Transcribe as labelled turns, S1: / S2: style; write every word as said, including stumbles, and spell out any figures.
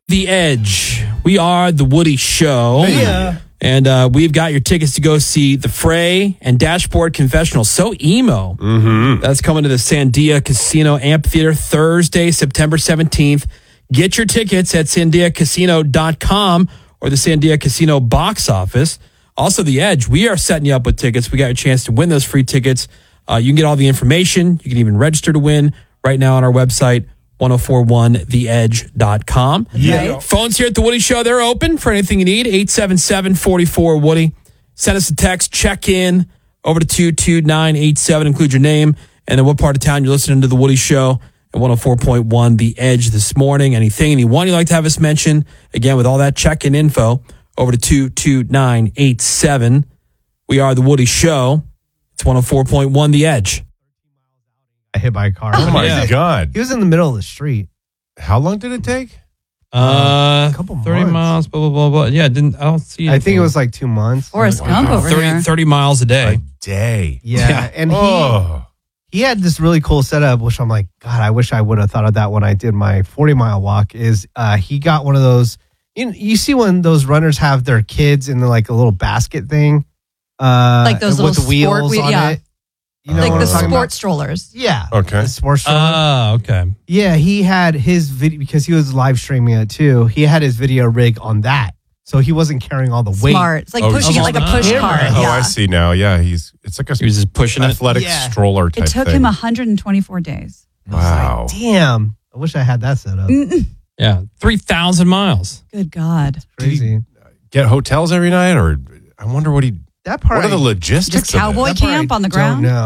S1: The Edge. We are the Woody Show.
S2: Yeah.
S1: And uh, we've got your tickets to go see The Fray and Dashboard Confessional. So emo.
S2: Mm-hmm.
S1: That's coming to the Sandia Casino Amphitheater Thursday, September seventeenth. Get your tickets at sandia casino dot com or the Sandia Casino box office. Also, The Edge. We are setting you up with tickets. We got a chance to win those free tickets. Uh, you can get all the information. You can even register to win right now on our website, ten forty-one the edge dot com.
S2: Yeah.
S1: Phones here at the Woody Show, they're open for anything you need. eight seven seven, four four, Woody. Send us a text, check in over to two two nine eight seven. Include your name and then what part of town you're listening to the Woody Show at one oh four point one The Edge this morning. Anything, anyone you'd like to have us mention. Again, with all that check-in info, over to two two nine eight seven. We are the Woody Show. It's one oh four point one The Edge.
S3: I hit by a car.
S2: Oh, my
S1: Yeah.
S2: God.
S3: He was in the middle of the street.
S2: How long did it take?
S1: Uh,
S3: a couple
S1: thirty
S3: months.
S1: miles, blah, blah, blah, blah. Yeah, didn't, I don't see
S3: I think
S1: anything.
S3: it was like two months.
S4: Forrest Gump over
S1: thirty,
S4: here.
S1: thirty miles a day.
S2: A day.
S3: Yeah.
S1: Yeah.
S3: And he,
S2: Oh.
S3: he had this really cool setup, which I'm like, God, I wish I would have thought of that when I did my forty mile walk. Is uh, he got one of those, you, you see when those runners have their kids in the, like a little basket thing? Uh,
S4: Like those
S3: with
S4: little
S3: the wheels
S4: sport wheel-
S3: on
S4: yeah.
S3: it. You know
S4: Like
S3: what
S4: the
S3: I'm talking
S4: sport
S3: about?
S4: strollers.
S3: Yeah.
S2: Okay.
S3: The sports stroller.
S1: Ah, okay.
S3: Yeah, he had his video because he was live streaming it too. He had his video rig on that, so he wasn't carrying all the weight.
S4: Smart. It's like
S2: Oh,
S4: pushing it like a
S1: oh,
S4: push
S1: yeah.
S4: cart.
S2: Oh,
S4: yeah.
S2: I see now. Yeah, he's it's like a
S1: He was just pushing it.
S2: athletic
S3: Yeah.
S2: stroller type
S4: It took
S2: thing.
S4: him one hundred twenty-four days.
S3: I was
S2: Wow.
S3: like, damn, I wish I had that set up.
S4: Mm-mm.
S1: Yeah, three thousand miles.
S4: Good God.
S3: Crazy.
S2: Get hotels every night, or I wonder what he.
S3: That part.
S2: What are the
S3: I
S2: logistics?
S4: Just
S2: of it?
S4: cowboy
S3: that part I
S4: camp on the
S3: don't
S4: ground?
S3: know.